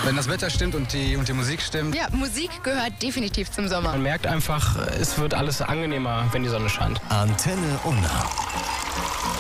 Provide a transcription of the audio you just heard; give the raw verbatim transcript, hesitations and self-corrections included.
Wenn das Wetter stimmt und die, und die Musik stimmt. Ja, Musik gehört definitiv zum Sommer. Man merkt einfach, es wird alles angenehmer, wenn die Sonne scheint. Antenne Unna.